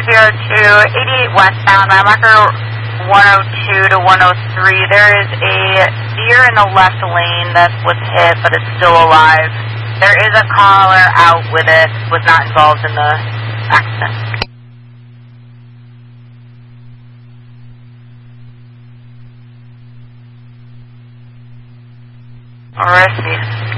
88 westbound, mile marker 102 to 103. There is a deer in the left lane that was hit, but it's still alive. There is a caller out with it, was not involved in the accident. Alrighty.